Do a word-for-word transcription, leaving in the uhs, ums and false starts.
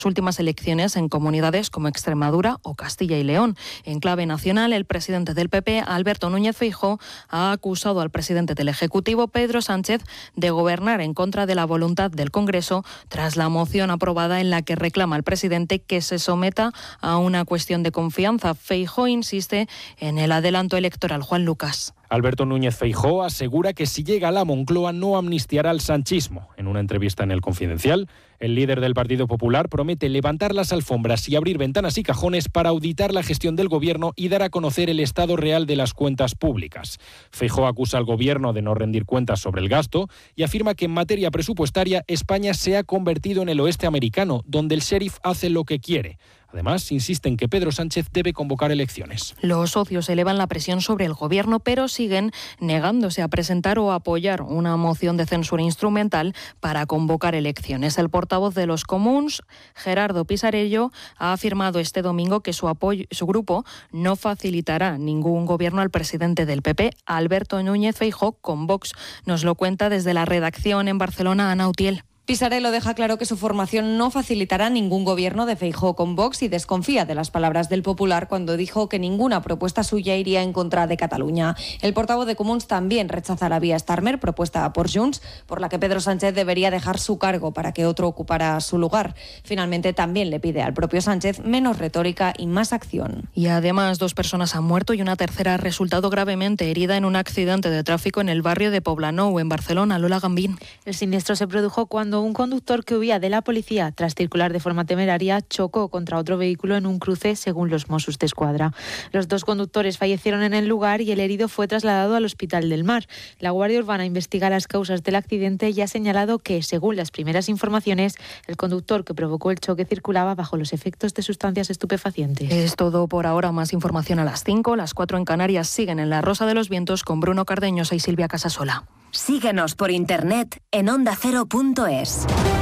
últimas elecciones en comunidades como Extremadura o Castilla y León. En clave nacional, el presidente del P P, Alberto Núñez Feijóo, ha acusado al presidente del Ejecutivo, Pedro Sánchez, de gobernar en contra de la voluntad del Congreso tras la moción aprobada en la que reclama al presidente que se someta a una cuestión de confianza. Feijóo insiste en el adelanto electoral. Juan Lucas. Alberto Núñez Feijóo asegura que si llega a la Moncloa no amnistiará al sanchismo. En una entrevista en El Confidencial, el líder del Partido Popular promete levantar las alfombras y abrir ventanas y cajones para auditar la gestión del gobierno y dar a conocer el estado real de las cuentas públicas. Feijóo acusa al gobierno de no rendir cuentas sobre el gasto y afirma que en materia presupuestaria España se ha convertido en el oeste americano, donde el sheriff hace lo que quiere. Además, insisten que Pedro Sánchez debe convocar elecciones. Los socios elevan la presión sobre el gobierno, pero siguen negándose a presentar o apoyar una moción de censura instrumental para convocar elecciones. El portavoz de los Comuns, Gerardo Pisarello, ha afirmado este domingo que su apoyo, su grupo no facilitará ningún gobierno al presidente del P P, Alberto Núñez Feijóo, con Vox. Nos lo cuenta desde la redacción en Barcelona, Ana Utiel. Pisarello deja claro que su formación no facilitará ningún gobierno de Feijóo con Vox y desconfía de las palabras del Popular cuando dijo que ninguna propuesta suya iría en contra de Cataluña. El portavoz de Comuns también rechaza la vía Starmer propuesta por Junts, por la que Pedro Sánchez debería dejar su cargo para que otro ocupara su lugar. Finalmente también le pide al propio Sánchez menos retórica y más acción. Y además dos personas han muerto y una tercera ha resultado gravemente herida en un accidente de tráfico en el barrio de Poblenou, en Barcelona. Lola Gambín. El siniestro se produjo cuando un conductor que huía de la policía tras circular de forma temeraria chocó contra otro vehículo en un cruce, según los Mossos d'Esquadra. Los dos conductores fallecieron en el lugar y el herido fue trasladado al Hospital del Mar. La Guardia Urbana investiga las causas del accidente y ha señalado que, según las primeras informaciones, el conductor que provocó el choque circulaba bajo los efectos de sustancias estupefacientes. Es todo por ahora. Más información a las cinco. Las cuatro en Canarias siguen en La Rosa de los Vientos con Bruno Cardeñosa y Silvia Casasola. Síguenos por internet en onda cero punto es.